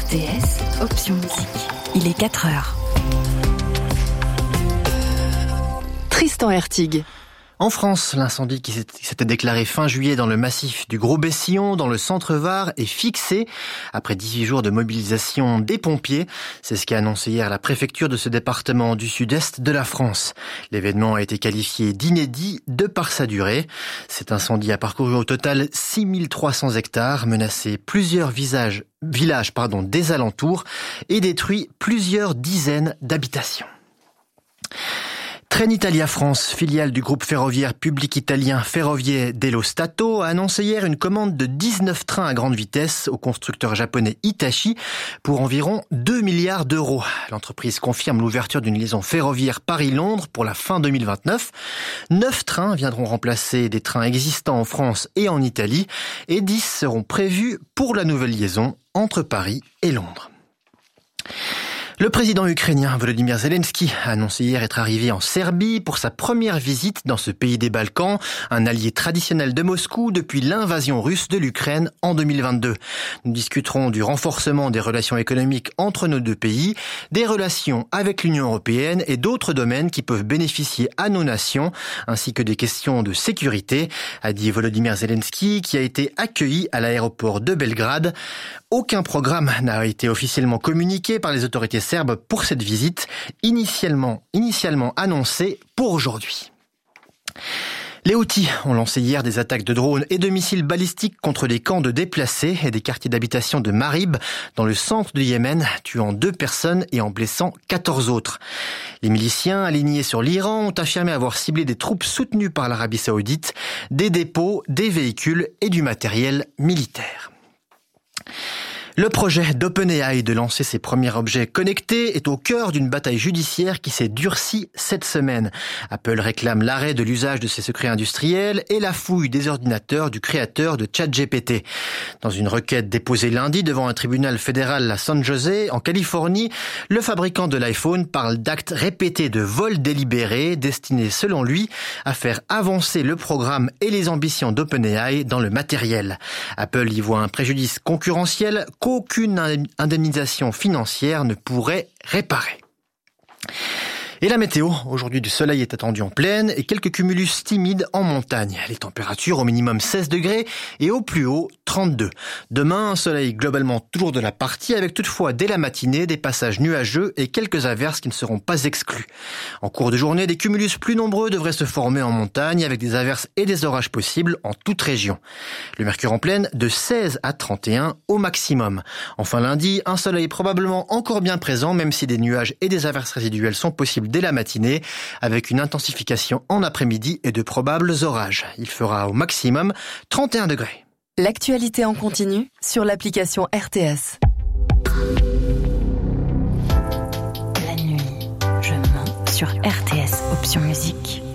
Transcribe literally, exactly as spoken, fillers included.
R T S, option musique. Il est quatre heures. Tristan Hertig. En France, l'incendie qui s'était déclaré fin juillet dans le massif du Gros-Bessillon, dans le centre Var, est fixé après dix-huit jours de mobilisation des pompiers. C'est ce qu'a annoncé hier la préfecture de ce département du sud-est de la France. L'événement a été qualifié d'inédit de par sa durée. Cet incendie a parcouru au total six mille trois cents hectares, menacé plusieurs visages, villages pardon, des alentours et détruit plusieurs dizaines d'habitations. Trenitalia France, filiale du groupe ferroviaire public italien Ferrovie dello Stato, a annoncé hier une commande de dix-neuf trains à grande vitesse au constructeur japonais Hitachi pour environ deux milliards d'euros. L'entreprise confirme l'ouverture d'une liaison ferroviaire Paris-Londres pour la fin deux mille vingt-neuf. Neuf trains viendront remplacer des trains existants en France et en Italie et dix seront prévus pour la nouvelle liaison entre Paris et Londres. Le président ukrainien Volodymyr Zelensky a annoncé hier être arrivé en Serbie pour sa première visite dans ce pays des Balkans, un allié traditionnel de Moscou depuis l'invasion russe de l'Ukraine en deux mille vingt-deux. Nous discuterons du renforcement des relations économiques entre nos deux pays, des relations avec l'Union européenne et d'autres domaines qui peuvent bénéficier à nos nations, ainsi que des questions de sécurité, a dit Volodymyr Zelensky, qui a été accueilli à l'aéroport de Belgrade. Aucun programme n'a été officiellement communiqué par les autorités serbes pour cette visite, initialement, initialement annoncée pour aujourd'hui. Les Houthis ont lancé hier des attaques de drones et de missiles balistiques contre des camps de déplacés et des quartiers d'habitation de Marib, dans le centre du Yémen, tuant deux personnes et en blessant quatorze autres. Les miliciens alignés sur l'Iran ont affirmé avoir ciblé des troupes soutenues par l'Arabie Saoudite, des dépôts, des véhicules et du matériel militaire. Le projet d'OpenAI de lancer ses premiers objets connectés est au cœur d'une bataille judiciaire qui s'est durcie cette semaine. Apple réclame l'arrêt de l'usage de ses secrets industriels et la fouille des ordinateurs du créateur de ChatGPT. Dans une requête déposée lundi devant un tribunal fédéral à San José, en Californie, le fabricant de l'iPhone parle d'actes répétés de vol délibéré destinés, selon lui, à faire avancer le programme et les ambitions d'OpenAI dans le matériel. Apple y voit un préjudice concurrentiel qu'aucune indemnisation financière ne pourrait réparer. Et la météo, aujourd'hui du soleil est attendu en plaine et quelques cumulus timides en montagne. Les températures au minimum seize degrés et au plus haut trente-deux. Demain, un soleil globalement toujours de la partie avec toutefois dès la matinée des passages nuageux et quelques averses qui ne seront pas exclus. En cours de journée, des cumulus plus nombreux devraient se former en montagne avec des averses et des orages possibles en toute région. Le mercure en plaine de seize à trente et un au maximum. Enfin lundi, un soleil probablement encore bien présent même si des nuages et des averses résiduelles sont possibles dès la matinée, avec une intensification en après-midi et de probables orages. Il fera au maximum trente et un degrés. L'actualité en continu sur l'application R T S. La nuit, je mens sur R T S, option musique.